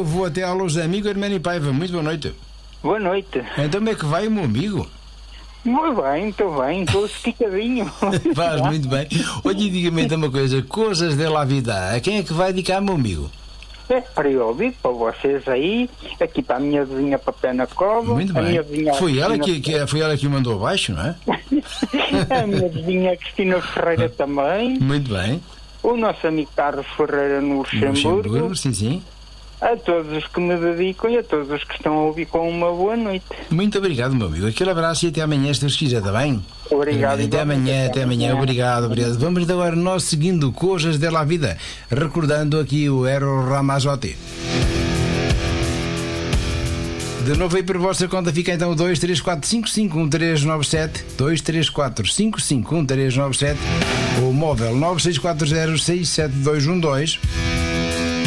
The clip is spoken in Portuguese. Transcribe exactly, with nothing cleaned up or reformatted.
vou até a Los Amigos Hermani Paiva. Muito boa noite. Boa noite. Então como é que vai o meu amigo? Muito bem, estou bem, estou esticadinho. Faz muito bem. Olha, diga-me então uma coisa, coisas de la vida, a quem é que vai dedicar, meu amigo? É para eu ouvir, para vocês aí, aqui para a minha vizinha para Pé na Cova. Muito a bem. Minha vizinha Foi ela que, Cristina... que, foi ela que o mandou abaixo, não é? A minha vizinha Cristina Ferreira também. Muito bem. O nosso amigo Carlos Ferreira no Luxemburgo. Luxemburgo, sim, sim. A todos os que me dedicam e a todos os que estão a ouvir com uma boa noite. Muito obrigado, meu amigo. Aquele abraço e até amanhã, se Deus quiser, está bem? Obrigado. Até amanhã, até amanhã. Obrigado, obrigado. Vamos agora nós seguindo coisas dela vida, recordando aqui o Eros Ramazzotti. De novo aí por vossa conta fica então o dois três quatro cinco cinco um três nove sete, dois três quatro cinco cinco um três nove sete, ou o móvel nove seis quatro zero seis sete dois um dois.